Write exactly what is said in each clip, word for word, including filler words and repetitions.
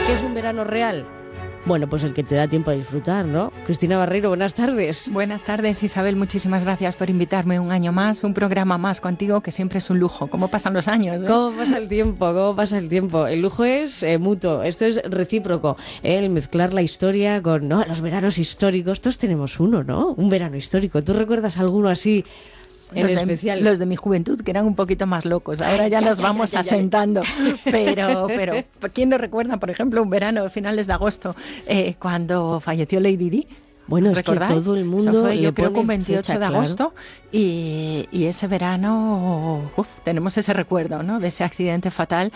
¿Qué es un verano real? Bueno, pues el que te da tiempo a disfrutar, ¿no? Cristina Barreiro, buenas tardes. Buenas tardes, Isabel. Muchísimas gracias por invitarme un año más, un programa más contigo, que siempre es un lujo. ¿Cómo pasan los años? ¿eh? ¿Cómo pasa el tiempo? ¿Cómo pasa el tiempo? El lujo es eh, mutuo, esto es recíproco. ¿eh? El mezclar la historia con ¿no? los veranos históricos. Todos tenemos uno, ¿no? Un verano histórico. ¿Tú recuerdas alguno así? En los, especial. de, los de mi juventud, que eran un poquito más locos. Ahora ya, ya nos ya, vamos ya, ya, asentando. Ya. Pero, pero, ¿quién no recuerda, por ejemplo, un verano de finales de agosto, eh, cuando falleció Lady Di? Bueno, es que todo el mundo Eso fue, le yo creo pone que un veintiocho fecha, de agosto, claro. y, y ese verano uf, tenemos ese recuerdo, ¿no? De ese accidente fatal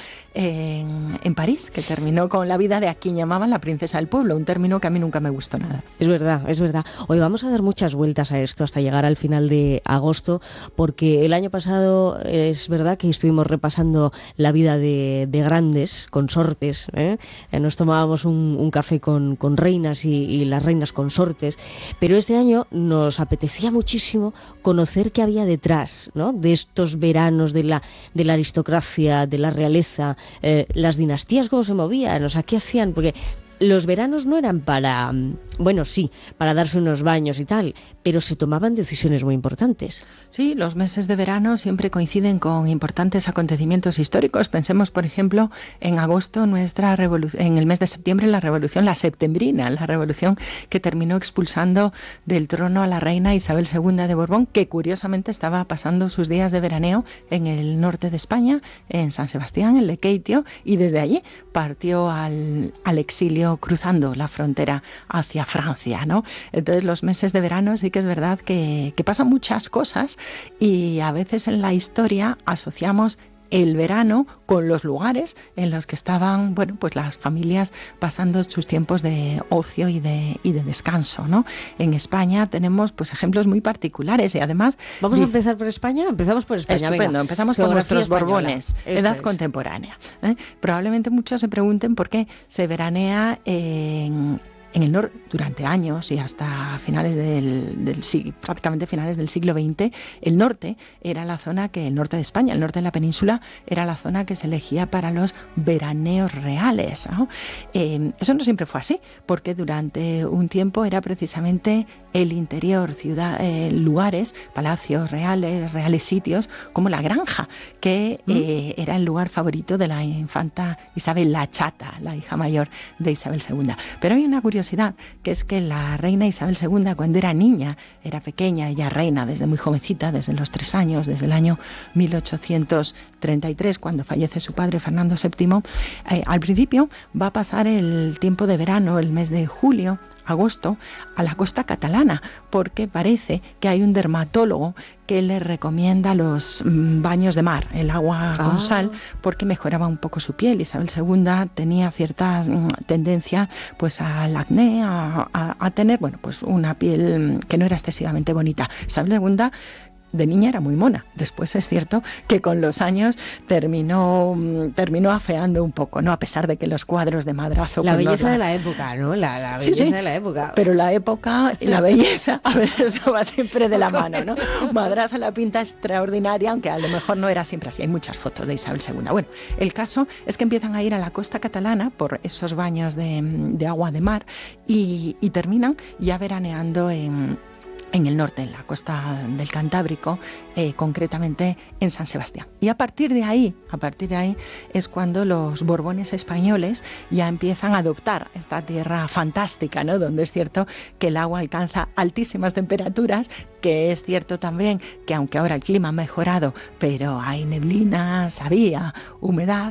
en, en París, que terminó con la vida de a quien llamaban la princesa del pueblo, un término que a mí nunca me gustó nada. Es verdad, es verdad. Hoy vamos a dar muchas vueltas a esto hasta llegar al final de agosto, porque el año pasado es verdad que estuvimos repasando la vida de, de grandes consortes, ¿eh? Nos tomábamos un, un café con, con reinas y, y las reinas consortes. Pero este año nos apetecía muchísimo conocer qué había detrás, ¿no? De estos veranos de la, de la aristocracia, de la realeza, eh, las dinastías, cómo se movían, o sea, qué hacían, porque los veranos no eran para, bueno, sí, para darse unos baños y tal, pero se tomaban decisiones muy importantes. Sí, los meses de verano siempre coinciden con importantes acontecimientos históricos. Pensemos, por ejemplo, en agosto, nuestra revolución, en el mes de septiembre, la revolución, la septembrina, la revolución que terminó expulsando del trono a la reina Isabel segunda de Borbón, que curiosamente estaba pasando sus días de veraneo en el norte de España, en San Sebastián, en Lequeitio, y desde allí partió al, al exilio cruzando la frontera hacia Francia, ¿no? Entonces los meses de verano sí que es verdad que, que pasan muchas cosas, y a veces en la historia asociamos el verano con los lugares en los que estaban, bueno, pues las familias pasando sus tiempos de ocio y de, y de descanso, ¿no? En España tenemos pues ejemplos muy particulares, y además... ¿Vamos a empezar por España? Empezamos por España, Estupendo, venga. Empezamos por nuestros española. Borbones, Esto edad es. contemporánea. ¿eh? Probablemente muchos se pregunten por qué se veranea en... En el norte, durante años y hasta finales del, del prácticamente finales del siglo veinte, el norte era la zona que, el norte de España, el norte de la península, era la zona que se elegía para los veraneos reales, ¿no? Eh, eso no siempre fue así, porque durante un tiempo era precisamente el interior, ciudad, eh, lugares, palacios reales, reales sitios, como la Granja, que ¿Mm? eh, era el lugar favorito de la infanta Isabel la Chata, la hija mayor de Isabel segunda. Pero hay una curiosidad, que es que la reina Isabel segunda, cuando era niña, era pequeña, ella reina desde muy jovencita, desde los tres años, desde el año mil ochocientos treinta y tres, cuando fallece su padre Fernando séptimo, eh, al principio va a pasar el tiempo de verano, el mes de julio, agosto, a la costa catalana, porque parece que hay un dermatólogo que le recomienda los baños de mar, el agua con ah. sal, porque mejoraba un poco su piel. Isabel segunda tenía cierta tendencia pues al acné, a, a, a tener bueno pues una piel que no era excesivamente bonita. Isabel segunda de niña era muy mona. Después es cierto que con los años terminó terminó afeando un poco, ¿no? A pesar de que los cuadros de madrazo... La pues belleza la... de la época, ¿no? La, la sí, belleza sí, de la época. Pero la época y la belleza a veces va siempre de la mano, ¿no? Madrazo la pinta extraordinaria, aunque a lo mejor no era siempre así. Hay muchas fotos de Isabel segunda. Bueno, el caso es que empiezan a ir a la costa catalana por esos baños de, de agua de mar y, y terminan ya veraneando en... en el norte, en la costa del Cantábrico, eh, concretamente en San Sebastián. Y a partir de ahí, a partir de ahí es cuando los Borbones españoles ya empiezan a adoptar esta tierra fantástica, ¿no? Donde es cierto que el agua alcanza altísimas temperaturas, que es cierto también que aunque ahora el clima ha mejorado, pero hay neblinas, había humedad,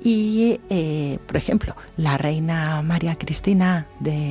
y eh, por ejemplo, la reina María Cristina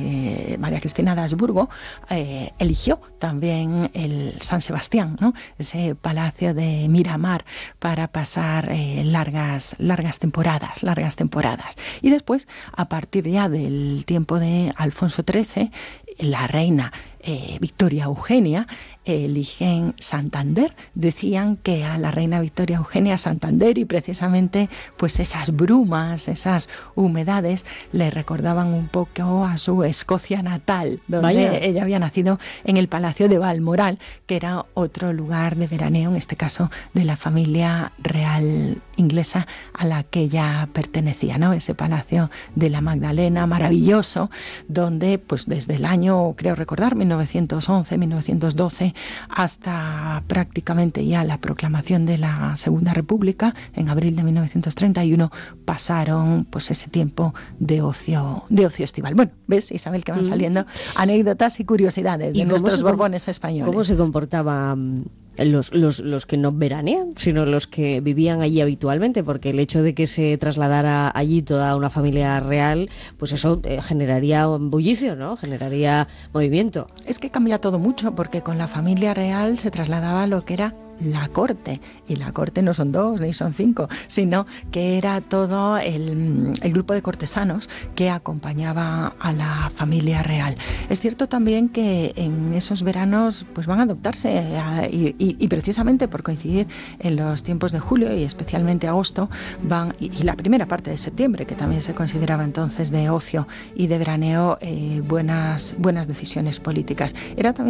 de María Cristina de Habsburgo eh, eligió también el San Sebastián, ¿no? Ese palacio de Miramar, para pasar eh, largas, largas temporadas, largas temporadas. Y después, a partir ya del tiempo de Alfonso trece, la reina eh, Victoria Eugenia, eligen Santander. Decían que a la reina Victoria Eugenia Santander y precisamente pues esas brumas, esas humedades le recordaban un poco a su Escocia natal, donde Vaya. ella había nacido en el Palacio de Balmoral, que era otro lugar de veraneo, en este caso de la familia real inglesa a la que ella pertenecía, ¿no? Ese Palacio de la Magdalena maravilloso, donde pues desde el año, creo recordar, mil novecientos once, mil novecientos doce, hasta prácticamente ya la proclamación de la Segunda República, en abril de mil novecientos treinta y uno, pasaron pues ese tiempo de ocio, de ocio estival. Bueno, ¿ves, Isabel, que van saliendo anécdotas y curiosidades de nuestros Borbones españoles? ¿Cómo se comportaban los, los, los que no veranean, sino los que vivían allí habitualmente? Porque el hecho de que se trasladara allí toda una familia real, pues eso eh, generaría un bullicio, ¿no? Generaría movimiento. Es que cambia todo mucho, porque con la familia real se trasladaba lo que era la corte, y la corte no son dos ni son cinco, sino que era todo el, el grupo de cortesanos que acompañaba a la familia real. Es cierto también que en esos veranos pues van a adoptarse a, y, y, y precisamente por coincidir en los tiempos de julio y especialmente agosto van y, y la primera parte de septiembre, que también se consideraba entonces de ocio y de veraneo, eh, buenas buenas decisiones políticas. Era también